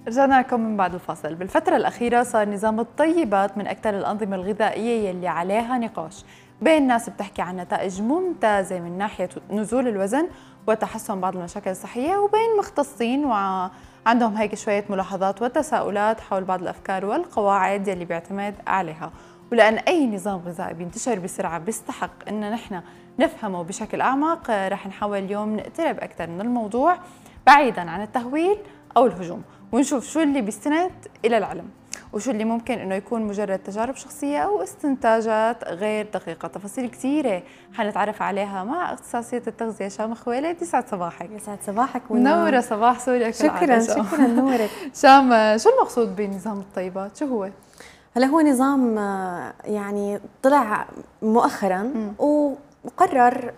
رجعنا لكم من بعد الفاصل. بالفترة الأخيرة صار نظام الطيبات من أكثر الأنظمة الغذائية يلي عليها نقاش بين الناس بتحكي عن نتائج ممتازة من ناحية نزول الوزن وتحسن بعض المشاكل الصحية، وبين مختصين وعندهم هيك شوية ملاحظات وتساؤلات حول بعض الأفكار والقواعد يلي بيعتمد عليها. ولأن أي نظام غذائي بينتشر بسرعة بيستحق إن نحن نفهمه بشكل أعمق، رح نحاول اليوم نقترب أكثر من الموضوع بعيداً عن التهويل أو الهجوم، ونشوف شو اللي بيستند إلى العلم وشو اللي ممكن إنه يكون مجرد تجارب شخصية أو استنتاجات غير دقيقة. تفاصيل كثيرة حنتعرف عليها مع اختصاصية التغذية شام خويلد. يسعد صباحك. يسعد صباحك منورة صباح سوريا. شكرا نورك. شام، شو المقصود بنظام الطيبات؟ شو هو؟ هلا هو نظام يعني طلع مؤخرا وقرر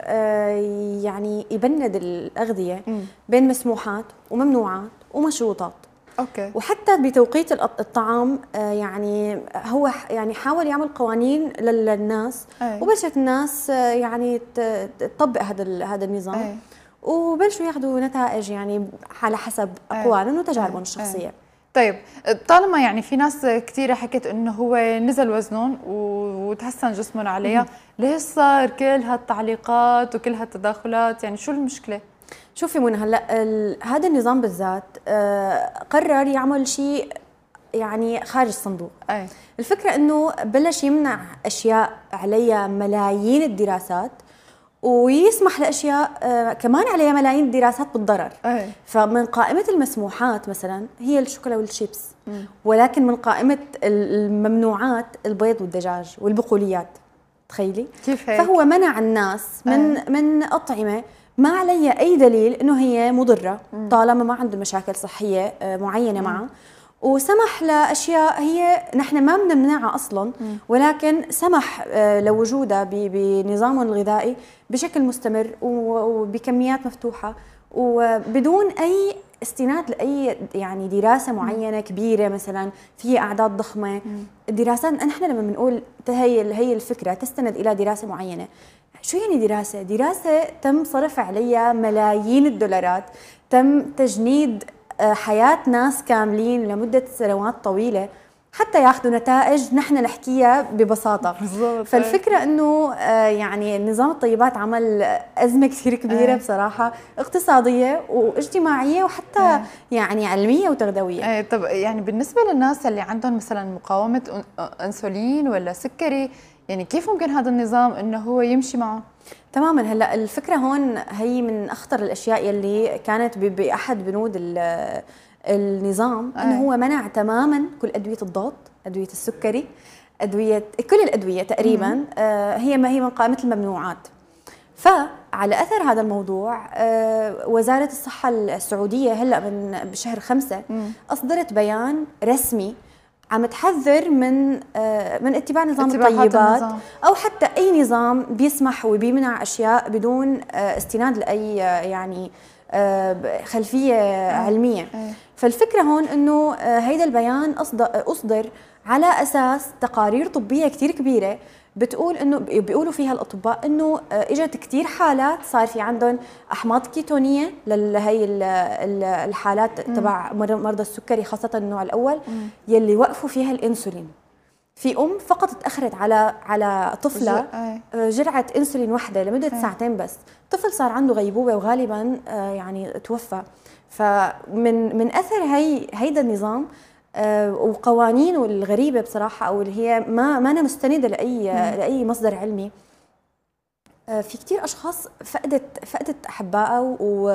يعني يبند الأغذية بين مسموحات وممنوعات ومشروطات. اوكي. وحتى بتوقيت الطعام يعني هو يعني حاول يعمل قوانين للناس، وبلشت الناس يعني تطبق هذا النظام، وبلشوا ياخذوا نتائج يعني على حسب اقوالهم وتجاربهم الشخصيه. طيب، طالما يعني في ناس كثيرة حكت انه هو نزل وزنهم وتحسن جسمهم عليها، ليش صار كل هالتعليقات وكل هالتداخلات؟ يعني شو المشكلة؟ شوفي منى، هلا هذا النظام بالذات قرر يعمل شيء يعني خارج الصندوق. الفكرة انه بلش يمنع اشياء عليها ملايين الدراسات، ويسمح لاشياء كمان عليها ملايين الدراسات بالضرر. فمن قائمة المسموحات مثلا هي الشوكولا والشيبس، ولكن من قائمة الممنوعات البيض والدجاج والبقوليات. تخيلي كيف هيك؟ فهو منع الناس من أطعمة ما عليها أي دليل إنه هي مضرة طالما ما عنده مشاكل صحية معينة معه، وسمح لأشياء هي نحن ما بنمنعها أصلاً، ولكن سمح لوجودها بنظامه الغذائي بشكل مستمر وبكميات مفتوحة وبدون أي استناد لأي يعني دراسة معينة كبيرة مثلاً فيها أعداد ضخمة. الدراسات نحن لما بنقول هي الفكرة تستند إلى دراسة معينة، شو يعني دراسة؟ دراسة تم صرف عليها ملايين الدولارات، تم تجنيد حياة ناس كاملين لمدة سنوات طويلة حتى ياخذوا نتائج نحن نحكيها ببساطة. فالفكرة انه يعني نظام الطيبات عمل أزمة كثير كبيرة بصراحة، اقتصادية واجتماعية وحتى يعني علمية وتغذوية. طب يعني بالنسبة للناس اللي عندهم مثلا مقاومة انسولين ولا سكري، يعني كيف ممكن هذا النظام انه هو يمشي معه؟ تماما. هلا الفكره هون هي من اخطر الاشياء يلي كانت باحد بنود النظام، انه هو منع تماما كل ادويه الضغط، ادويه السكري، كل الادويه تقريبا هي من قائمه الممنوعات. فعلى اثر هذا الموضوع وزاره الصحه السعوديه هلا بشهر 5 اصدرت بيان رسمي عم تحذر من اتباع نظام الطيبات او حتى اي نظام بيسمح وبيمنع اشياء بدون استناد لاي يعني خلفيه علميه. فالفكره هون انه هيدا البيان اصدر على اساس تقارير طبيه كثير كبيره بتقول انه بيقولوا فيها الاطباء انه اجت كثير حالات صار في عندهم احماض كيتونيه لهي الحالات تبع مرضى السكري، خاصه النوع الاول يلي وقفوا فيها الانسولين. في فقط تاخرت على طفله جرعه انسولين واحده لمده ساعتين بس، طفل صار عنده غيبوبه وغالبا يعني توفى. فمن اثر هيدا النظام وقوانينه الغريبه بصراحه، او اللي هي ما أنا مستنده لاي مصدر علمي، في كثير اشخاص فقدت احبائها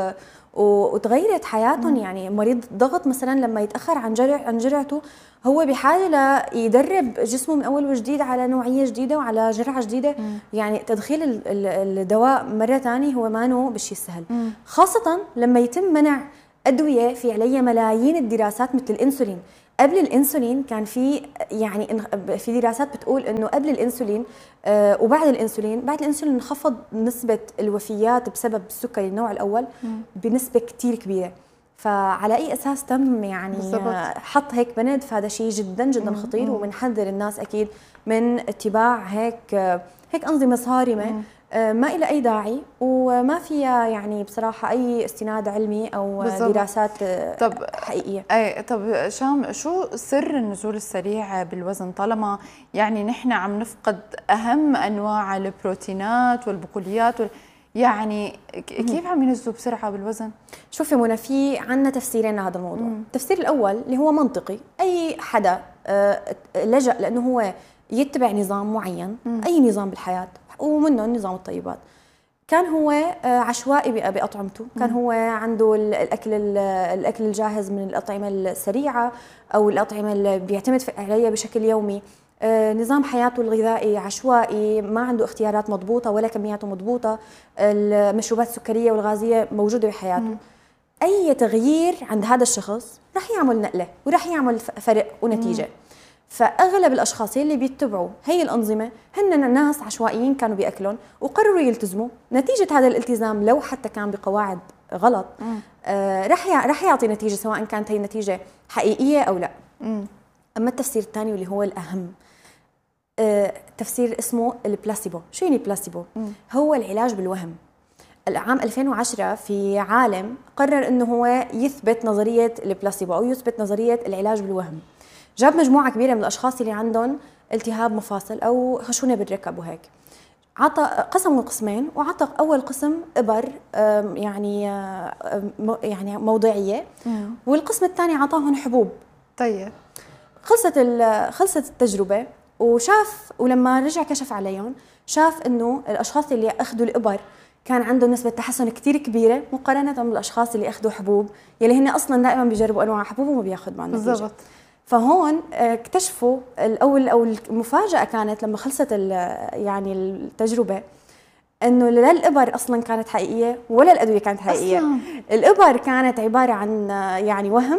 وتغيرت حياتهم. يعني مريض ضغط مثلا لما يتاخر عن جرعته هو بحاجه ليدرب جسمه من اول وجديد على نوعيه جديده وعلى جرعه جديده. يعني تدخيل الدواء مره ثانيه هو ما بالشيء السهل، خاصه لما يتم منع ادويه في عليها ملايين الدراسات مثل الانسولين. قبل الانسولين كان في يعني في دراسات بتقول انه قبل الانسولين وبعد الانسولين، بعد الانسولين انخفض نسبه الوفيات بسبب السكري النوع الاول بنسبه كثير كبيره. فعلى اي اساس تم يعني حط هيك بند؟ فهذا شيء جدا جدا خطير، وبنحذر الناس اكيد من اتباع هيك انظمه صارمه ما إلى أي داعي وما فيها يعني بصراحة أي استناد علمي أو بالزبط. دراسات طب حقيقية. طب شام، شو سر النزول السريع بالوزن طالما يعني نحن عم نفقد أهم أنواع البروتينات والبقوليات يعني كيف عم ينزلوا بسرعة بالوزن؟ شوفي منى، في عنا تفسيرين لهذا الموضوع. التفسير الأول اللي هو منطقي، أي حدا لجأ لأنه هو يتبع نظام معين، أي نظام بالحياة ومنه نظام الطيبات، كان هو عشوائي بأطعمته، كان هو عنده الأكل الجاهز من الأطعمة السريعة أو الأطعمة اللي بيعتمد عليها بشكل يومي، نظام حياته الغذائي عشوائي، ما عنده اختيارات مضبوطة ولا كمياته مضبوطة، المشروبات السكرية والغازية موجودة بحياته. أي تغيير عند هذا الشخص رح يعمل نقلة ورح يعمل فرق ونتيجة. فأغلب الأشخاص اللي بيتبعوا هي الأنظمة هن ناس عشوائيين كانوا بأكلهم وقرروا يلتزموا. نتيجة هذا الالتزام لو حتى كان بقواعد غلط رح يعطي نتيجة، سواء كانت هي النتيجة حقيقية أو لا. أما التفسير الثاني واللي هو الأهم، تفسير اسمه البلاسيبو. شو يعني البلاسيبو؟ هو العلاج بالوهم. العام 2010 في عالم قرر انه هو يثبت نظريه البلاسيبو او يثبت نظريه العلاج بالوهم. جاب مجموعه كبيره من الاشخاص اللي عندهم التهاب مفاصل او خشونه بالركب وهيك، عطى قسموا قسمين وعطى اول قسم ابر يعني موضعيه، والقسم الثاني عطاهم حبوب. طيب خلصت التجربه ولما رجع كشف عليهم شاف انه الاشخاص اللي اخذوا الابر كان عندهم نسبة تحسن كتير كبيرة مقارنة بالأشخاص اللي أخذوا حبوب، يلي هن أصلاً دائماً بيجربوا أنواع حبوب وما بياخذ معهم نتيجة. بالضبط. فهون اكتشفوا أو المفاجأة كانت لما خلصت يعني التجربة إنه لا الإبر أصلاً كانت حقيقية ولا الأدوية كانت حقيقية. أصلاً. الإبر كانت عبارة عن يعني وهم،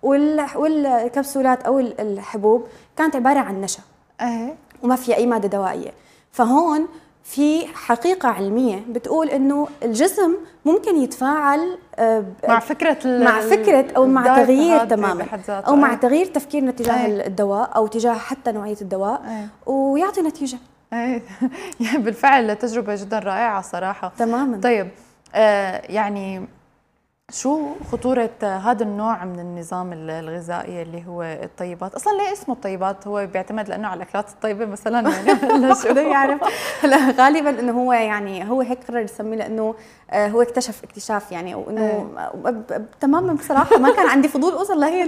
والكبسولات أو الحبوب كانت عبارة عن نشا وما فيها أي مادة دوائية. فهون في حقيقة علمية بتقول إنه الجسم ممكن يتفاعل مع فكرة أو مع تغيير تماما أو مع تغيير تفكيرنا تجاه الدواء أو تجاه حتى نوعية الدواء ويعطي نتيجة. يعني بالفعل تجربة جدا رائعة صراحة. تماما. طيب يعني شو خطورة هذا النوع من النظام الغذائي اللي هو الطيبات؟ أصلاً ليه اسمه الطيبات؟ هو بيعتمد لأنه على الأكلات الطيبة مثلاً يعني شو بده يعرف؟ لا غالباً إنه هو يعني هو هيك قرر يسميه لأنه هو اكتشاف يعني، وإنه تماماً بصراحة ما كان عندي فضول أوصل لهي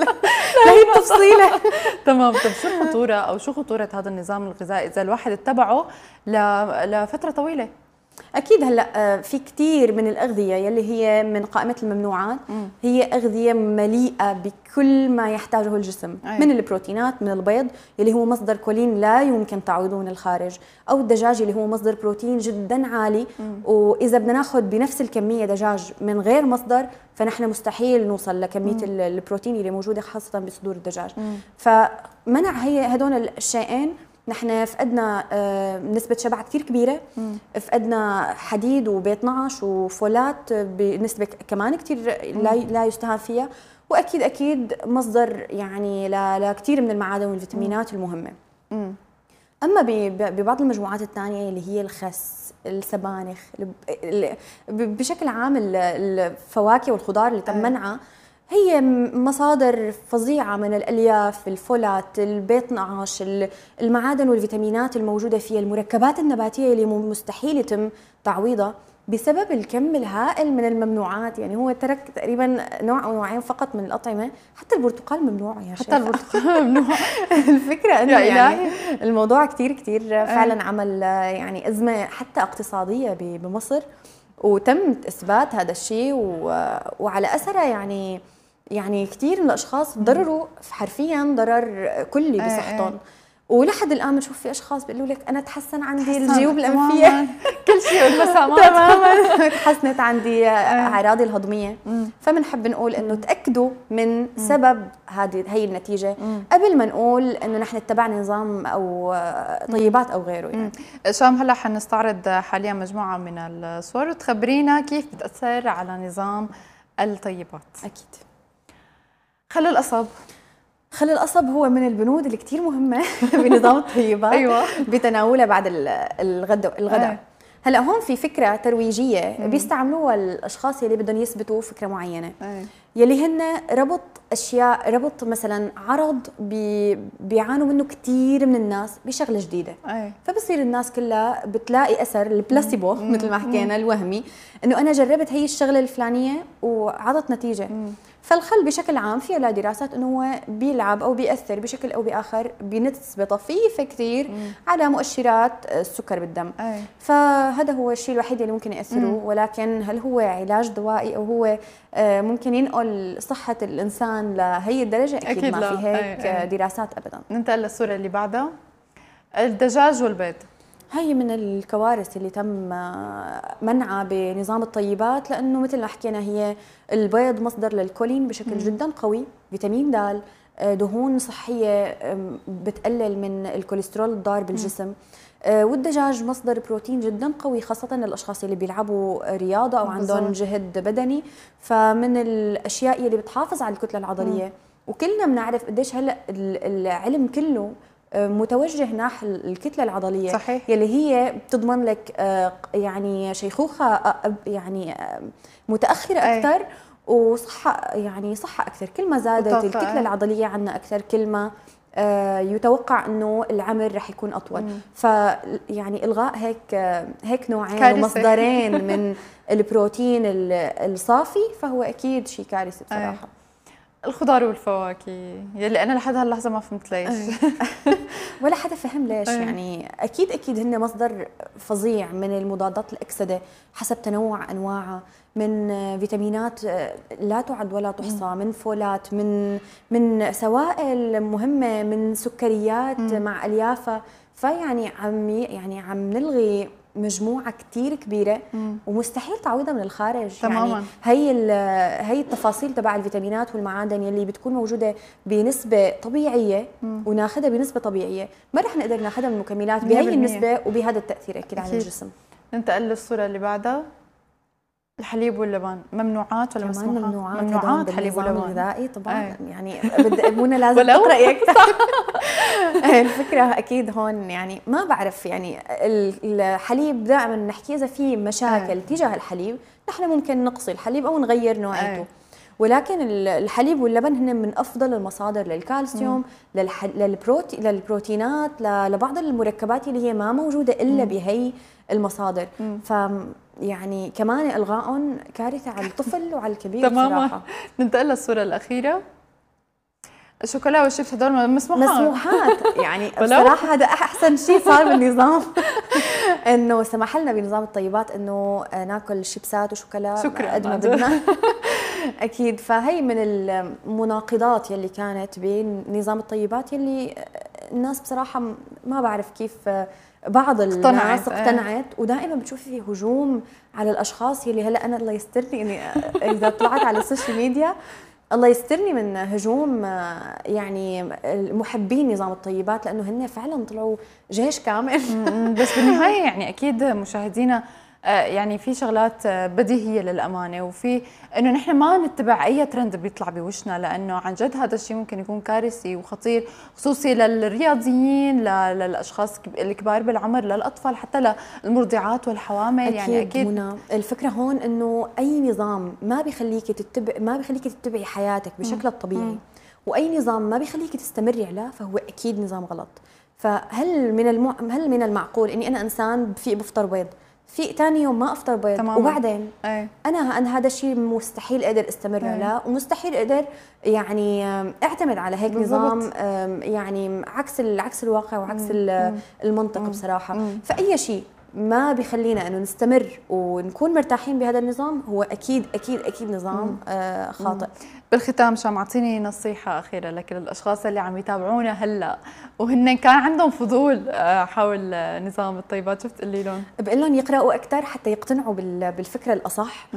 التفصيلة. تمام. طب شو الخطورة أو شو خطورة هذا النظام الغذائي إذا الواحد اتبعه لفترة طويلة؟ أكيد هلأ في كتير من الأغذية يلي هي من قائمة الممنوعات، هي أغذية مليئة بكل ما يحتاجه الجسم. من البروتينات، من البيض يلي هو مصدر كولين لا يمكن تعويضه من الخارج، أو الدجاج اللي هو مصدر بروتين جدا عالي، وإذا بدنا ناخذ بنفس الكمية دجاج من غير مصدر فنحن مستحيل نوصل لكمية البروتين اللي موجودة خاصة بصدور الدجاج. فمنع هدول الشيئين نحن فقدنا نسبة شبع كتير كبيرة، فقدنا حديد وبي 12 وفولات بنسبة كمان كتير لا يستهان فيها، وأكيد مصدر يعني لكتير من المعادن والفيتامينات المهمة. أما ببعض المجموعات الثانية اللي هي الخس، السبانخ، بشكل عام الفواكه والخضار اللي تم منعها، هي مصادر فظيعة من الألياف، الفولات، البي 12، المعادن والفيتامينات الموجودة فيها، المركبات النباتية اللي مستحيل يتم تعويضها بسبب الكم الهائل من الممنوعات. يعني هو ترك تقريبا نوع أو نوعين فقط من الأطعمة، حتى البرتقال ممنوع يا شيخ. حتى البرتقال ممنوع. الفكرة إنه يعني الموضوع كتير فعلا عمل يعني أزمة حتى اقتصادية بمصر، وتم إثبات هذا الشيء وعلى أثره يعني كثير من الأشخاص ضرروا حرفيا ضرر كلي بصحتهم. ولحد الآن بنشوف في أشخاص بيقولوا لك أنا تحسن عندي الجيوب الأنفية كل شيء والمسامات تماما، تحسنت عندي أعراضي الهضمية. فبنحب نقول إنه تأكدوا من سبب هي النتيجة قبل ما نقول إنه نحن اتبعنا نظام أو طيبات أو غيره. يعني شام، هلا حنستعرض حاليا مجموعة من الصور وتخبرينا كيف بتأثر على نظام الطيبات. أكيد. خل القصب هو من البنود اللي كتير مهمة بنظام الطيبات. أيوة. بتناولها بعد الغداء. هلا هون في فكره ترويجيه بيستعملوها الاشخاص اللي بدهم يثبتوا فكره معينه، يلي هن ربط اشياء، ربط مثلا عرض بيعانوا منه كثير من الناس بشغله جديده. فبصير الناس كلها بتلاقي اثر البلاسيبو مثل ما حكينا الوهمي، انه انا جربت هي الشغله الفلانيه وعطت نتيجه. فالخل بشكل عام في له دراسات انه هو بيلعب او بياثر بشكل او باخر بنسبه طفيفه كثير على مؤشرات السكر بالدم. فهذا هو الشيء الوحيد اللي ممكن ياثره، ولكن هل هو علاج دوائي او هو ممكن ينقل صحه الانسان لهي الدرجه؟ اكيد ما لا. في هيك دراسات ابدا. ننتقل للصوره اللي بعدها، الدجاج والبيض. هي من الكوارث اللي تم منعها بنظام الطيبات، لانه مثل ما حكينا هي البيض مصدر للكولين بشكل جدا قوي، فيتامين د، دهون صحيه بتقلل من الكوليسترول الضار بالجسم، والدجاج مصدر بروتين جدا قوي، خاصه الاشخاص اللي بيلعبوا رياضه او عندهم جهد بدني، فمن الاشياء اللي بتحافظ على الكتله العضليه. وكلنا بنعرف قديش هلا العلم كله متوجه ناحية الكتلة العضلية. صحيح. يلي هي بتضمن لك يعني شيخوخة يعني متأخرة أكثر، وصحة يعني صحة أكثر. كل ما زادت الكتلة العضلية عنا أكثر، كل ما يتوقع انه العمر رح يكون اطول. فيعني الغاء هيك نوعين ومصدرين من البروتين الصافي فهو اكيد شيء كارثي بصراحه. الخضار والفواكه يلي انا لحد هاللحظه ما فهمت ليش. ولا حدا فهم ليش. يعني اكيد هن مصدر فظيع من المضادات الاكسده حسب تنوع انواعها، من فيتامينات لا تعد ولا تحصى، من فولات، من سوائل مهمه، من سكريات مع اليافه. فيعني عم نلغي مجموعه كثير كبيره ومستحيل تعويضها من الخارج. تماما. يعني هي التفاصيل تبع الفيتامينات والمعادن يلي بتكون موجوده بنسبه طبيعيه وناخذها بنسبه طبيعيه، ما رح نقدر ناخذها من المكملات بهي النسبه وبهذا التاثير اكيد على الجسم. ننتقل للصوره اللي بعدها، الحليب واللبن ممنوعات ولا مسموحات؟ ممنوعات حليب ولبن غذائي طبعا. يعني منى لازم تقراي اكثر. الفكره اكيد هون يعني ما بعرف، يعني الحليب دائما نحكي اذا في مشاكل تجاه الحليب نحن ممكن نقصي الحليب او نغير نوعيته. ولكن الحليب واللبن هن من افضل المصادر للكالسيوم، للبروتينات، لبعض المركبات اللي هي ما موجوده الا بهي المصادر. ف يعني كمان الغائهم كارثه على الطفل وعلى الكبير تماما. ننتقل للصوره الاخيره، الشوكولا والشيبس هدول مسموحات. يعني بصراحه هذا احسن شيء صار بالنظام. انه سمح لنا بنظام الطيبات انه ناكل شيبسات وشوكولا قد ما بدنا. اكيد. فهي من المناقضات يلي كانت بين نظام الطيبات يلي الناس بصراحه ما بعرف كيف بعض الناس اقتنعت. ودائما بتشوفي في هجوم على الاشخاص يلي هلا انا الله يسترني اني اذا طلعت على السوشيال ميديا الله يسترني من هجوم يعني محبين نظام الطيبات، لانه هن فعلا طلعوا جيش كامل. بس بالنهايه يعني اكيد مشاهدينا يعني في شغلات بديهيه للامانه، وفي انه نحن ما نتبع اي ترند بيطلع بوشنا، لانه عن جد هذا الشيء ممكن يكون كارثي وخطير، خصوصي للرياضيين، للاشخاص الكبار بالعمر، للاطفال، حتى للمرضعات والحوامل. يعني اكيد منى الفكره هون انه اي نظام ما بيخليكي تتبعي حياتك بشكل الطبيعي، واي نظام ما بيخليكي تستمري عليه فهو اكيد نظام غلط. فهل هل من المعقول اني انا انسان بفطر بيض، في ثاني يوم ما افطر بيض تماما. وبعدين انا هذا الشيء مستحيل اقدر استمر عليه، ومستحيل اقدر يعني اعتمد على هيك نظام يعني عكس الواقع وعكس المنطق بصراحه. فاي شيء ما بيخلينا انه نستمر ونكون مرتاحين بهذا النظام هو اكيد نظام خاطئ. بالختام شام اعطيني نصيحه اخيره لكل الاشخاص اللي عم يتابعونا هلا وهن كان عندهم فضول حول نظام الطيبات، شو بتقولي لهم؟ بقول لهم يقراوا اكثر حتى يقتنعوا بالفكره الاصح،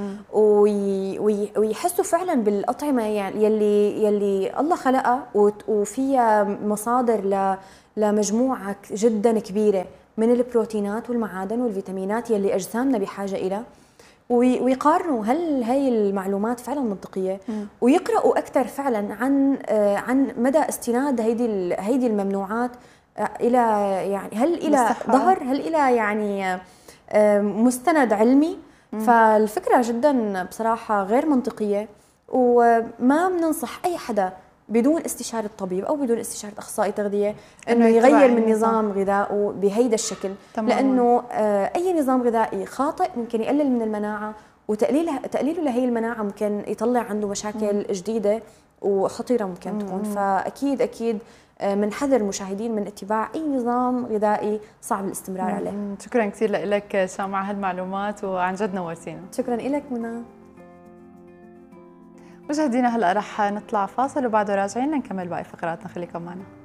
ويحسوا فعلا بالاطعمه يعني يلي الله خلقها وفيها مصادر لمجموعه جدا كبيره من البروتينات والمعادن والفيتامينات يلي اجسامنا بحاجه إلى، ويقارنوا هل هي المعلومات فعلا منطقيه، ويقراوا اكثر فعلا عن مدى استناد هيدي الممنوعات الى يعني هل الى ظهر، هل الى يعني مستند علمي. فالفكرة جدا بصراحة غير منطقية، وما بننصح أي حدا بدون استشارة طبيب أو بدون استشارة أخصائي تغذية إنه يغير من نظام غذائه بهيدا الشكل. تماما. لأنه أي نظام غذائي خاطئ ممكن يقلل من المناعة، وتقليله لهي المناعة ممكن يطلع عنده مشاكل جديدة وخطيرة ممكن تكون. فأكيد أكيد منحذر المشاهدين من اتباع أي نظام غذائي صعب الاستمرار عليه. شكرا كثير لك شامعة هالمعلومات، وعن جد نورتينا. شكرا لك منى. مشاهدينا هلا رح نطلع فاصل وبعده راجعين لنكمل باقي فقراتنا، خليكم معنا.